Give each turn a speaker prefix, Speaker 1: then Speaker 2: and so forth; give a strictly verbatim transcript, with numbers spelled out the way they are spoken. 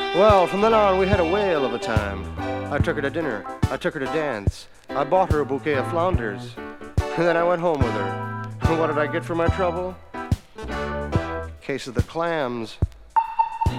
Speaker 1: Well, from then on, we had a whale of a time. I took her to dinner. I took her to dance. I bought her a bouquet of flounders. And then I went home with her. And what did I get for my trouble? Case of the clams.